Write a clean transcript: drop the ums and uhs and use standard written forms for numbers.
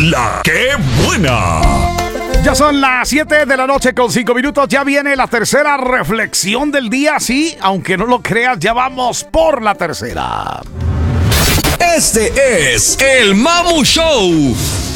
La que buena. Ya son las 7 de la noche con 5 minutos. Ya viene la tercera reflexión del día. Sí, aunque no lo creas, ya vamos por la tercera. Este es el Mamu Show.